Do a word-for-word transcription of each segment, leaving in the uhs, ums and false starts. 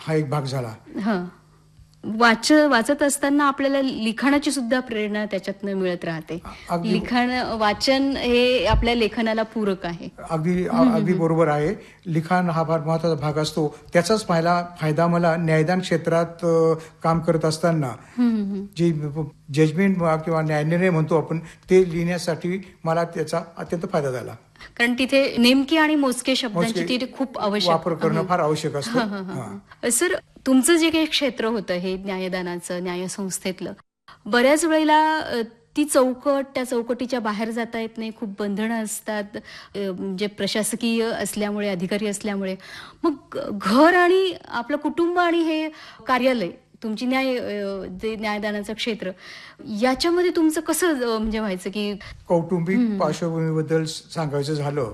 हा एक भाग झाला. हां. वाच वाचत असताना आपल्याला लिखाणाची सुद्धा प्रेरणा त्याच्यातनं मिळत राहते. अगदी लिखाण वाचन हे आपल्या लेखनाला पूरक आहे. अगदी अगदी बरोबर आहे. लिखाण हा फार महत्त्वाचा भाग असतो. त्याचाच फायदा फायदा मला न्यायदान क्षेत्रात काम करत असताना जी जजमेंट किंवा न्यायनिर्णय म्हणतो आपण ते लिहिण्यासाठी मला त्याचा अत्यंत फायदा झाला. कारण तिथे नेमकी आणि मोजके शब्दांची तिथे खूप आवश्यक वापर करणं फार आवश्यक असतं. सर, तुमचं जे काही क्षेत्र होतं हे न्यायदानाचं, न्यायसंस्थेतलं, बऱ्याच वेळेला ती चौकट, त्या चौकटीच्या बाहेर जाता येत नाही, खूप बंधनं असतात, म्हणजे प्रशासकीय असल्यामुळे, अधिकारी असल्यामुळे. मग घर आणि आपलं कुटुंब आणि हे कार्यालय, तुमची न्याय जे न्यायदानाचं क्षेत्र, याच्यामध्ये तुमचं कसं म्हणजे व्हायचं की कौटुंबिक पार्श्वभूमीबद्दल सांगायचं झालं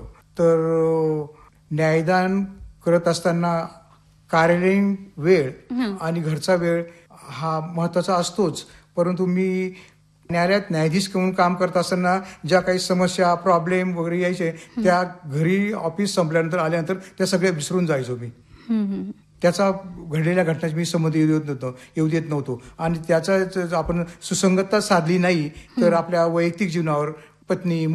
तर न्यायदान करत असताना कार्यालयीन वेळ आणि घरचा वेळ हा महत्वाचा असतोच, परंतु मी न्यायालयात न्यायाधीश म्हणून काम करत असताना ज्या काही समस्या, प्रॉब्लेम वगैरे यायचे त्या घरी ऑफिस संपल्यानंतर आल्यानंतर त्या सगळ्या विसरून जायचो मी. त्याचा घडलेल्या घटनांची मी संबंध येऊ देत नव्हतो येऊ देत नव्हतो आणि त्याचा आपण सुसंगतता साधली नाही तर आपल्या वैयक्तिक जीवनावर पत्नी,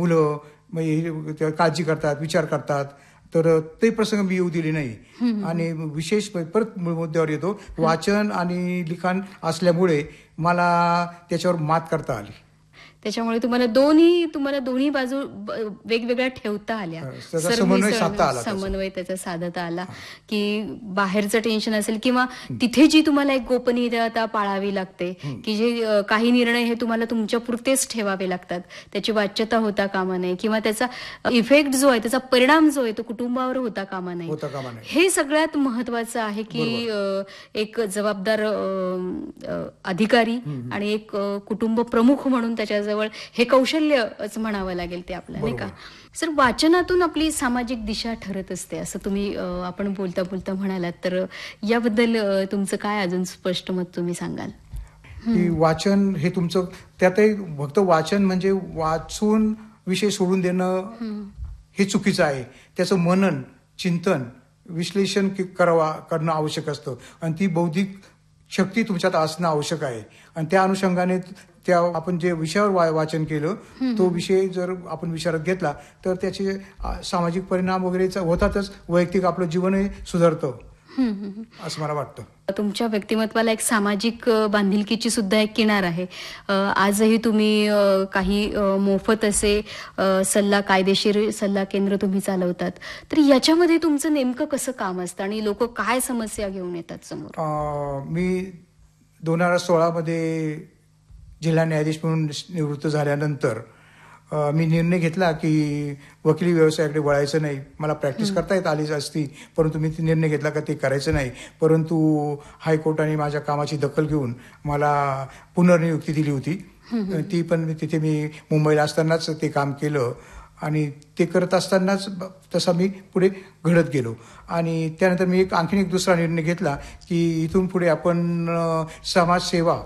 मुलं काळजी करतात, विचार करतात, तर ते प्रसंग मी येऊ दिले नाही. आणि विशेष परत मुद्द्यावर येतो, वाचन आणि लिखाण असल्यामुळे मला त्याच्यावर मात करता आली. त्याच्यामुळे तुम्हाला दोन्ही तुम्हाला दोन्ही बाजू वेगवेगळ्या ठेवता आल्या, समन्वय साधता आला, समन्वय त्याचा साधता आला की बाहेरचं टेन्शन असेल किंवा तिथे जी तुम्हाला एक गोपनीयता पाळावी लागते की जे काही निर्णय हे तुम्हाला तुमच्या पुरतेच ठेवावे लागतात, त्याची वाच्यता होता कामा नये किंवा त्याचा इफेक्ट जो आहे, त्याचा परिणाम जो आहे तो कुटुंबावर होता कामा नये. हे सगळ्यात महत्वाचं आहे की एक जबाबदार अधिकारी आणि एक कुटुंब प्रमुख म्हणून त्याच्या जवळ हे कौशल्यच म्हणावं लागेल ते आपल्याला, नाही का सर? वाचनातून आपली सामाजिक दिशा ठरत असते असं तुम्ही आपण बोलता बोलता म्हणालात, तर याबद्दल तुमचं काय अजून स्पष्ट मत तुम्ही सांगाल? की वाचन हे तुमचं, त्यातही फक्त वाचन म्हणजे वाचून विषय सोडून देणं हे चुकीचं आहे. त्याचं मनन, चिंतन, विश्लेषण करावा करणं आवश्यक असतं आणि ती बौद्धिक शक्ती तुमच्यात असणं आवश्यक आहे. आणि त्या अनुषंगाने त्या आपण जे विषयावर वाचन केलं तो विषय जर आपण विचारात घेतला तर त्याचे सामाजिक परिणाम वगैरे होतातच, वैयक्तिक आपलं जीवनही सुधारतं असं मला वाटतं. तुमच्या व्यक्तिमत्वाला एक सामाजिक बांधिलकीची सुद्धा एक किनार आहे. आजही तुम्ही काही मोफत असे सल्ला, कायदेशीर सल्ला केंद्र तुम्ही चालवतात, तर याच्यामध्ये तुमचं नेमकं कसं काम असतं आणि लोक काय समस्या घेऊन येतात समोर? मी दोन हजार सोळा मध्ये जिल्हा न्यायाधीश म्हणून निवृत्त झाल्यानंतर मी निर्णय घेतला की वकिली व्यवसायाकडे वळायचं नाही. मला प्रॅक्टिस करता येत आलीच असती, परंतु मी निर्णय घेतला का ते करायचं नाही. परंतु हायकोर्टाने माझ्या कामाची दखल घेऊन मला पुनर्नियुक्ती दिली होती. ती पण तिथे मी मुंबईला असतानाच ते काम केलं आणि ते करत असतानाच तसा मी पुढे घडत गेलो. आणि त्यानंतर मी एक आणखीन एक दुसरा निर्णय घेतला की इथून पुढे आपण समाजसेवा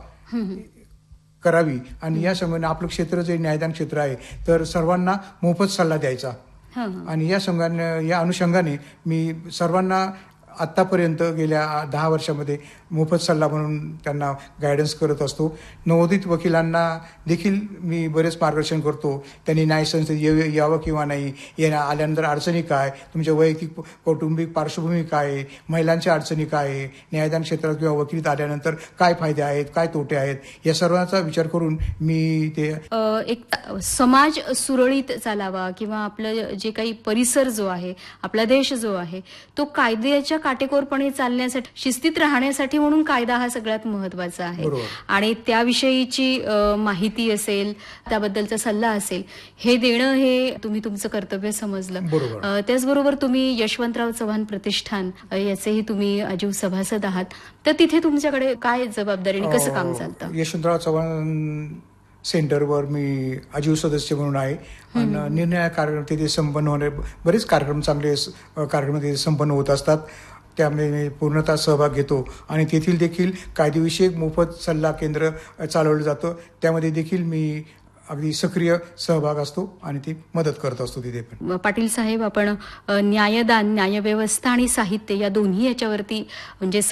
करावी आणि या संघाने आपलं क्षेत्र जे न्यायदान क्षेत्र आहे तर सर्वांना मोफत सल्ला द्यायचा. आणि या संघाने या अनुषंगाने मी सर्वांना आतापर्यंत गेल्या दहा वर्षामध्ये मोफत सल्ला म्हणून त्यांना गायडन्स करत असतो. नवोदित वकिलांना देखील मी बरेच मार्गदर्शन करतो. त्यांनी न्यायसंस्थेत यावं किंवा नाही, येण्या आल्यानंतर अडचणी काय, तुमच्या वैयक्तिक कौटुंबिक पार्श्वभूमी काय आहे, महिलांच्या अडचणी काय आहे, न्यायदान क्षेत्रात किंवा वकिलीत आल्यानंतर काय फायदे आहेत, काय तोटे आहेत, या सर्वांचा विचार करून मी ते एक समाज सुरळीत चालावा किंवा आपलं जे काही परिसर जो आहे, आपला देश जो आहे, तो कायद्याच्या काटेकोरपणे चालण्यासाठी, शिस्तीत राहण्यासाठी म्हणून कायदा हा सगळ्यात महत्वाचा आहे. आणि त्याविषयीची माहिती असेल, त्याबद्दलचा सल्ला असेल, हे देणं हे तुम्ही तुमचं कर्तव्य समजलं. त्याचबरोबर तुम्ही यशवंतराव चव्हाण प्रतिष्ठान याचेही तुम्ही आजीव सभासद आहात, तर तिथे तुमच्याकडे काय जबाबदारी आणि कसं काम चालतं? यशवंतराव चव्हाण सेंटरवर मी आजीव सदस्य म्हणून आहे आणि निर्णय कार्यक्रम तिथे संपन्न होणे, बरेच कार्यक्रम चांगले कार्यक्रम तिथे संपन्न होत असतात. त्यामध्ये मी पूर्णतः सहभाग घेतो आणि तेथील देखील कायदेविषयक मोफत सल्ला केंद्र चालवलं जातं, त्यामध्ये देखील मी अगदी सक्रिय सहभाग असतो आणि ती मदत करत असतो तिथे पण. पाटील साहेब, आपण न्यायदान, न्यायव्यवस्था आणि साहित्य या दोन्ही याच्यावरती म्हणजे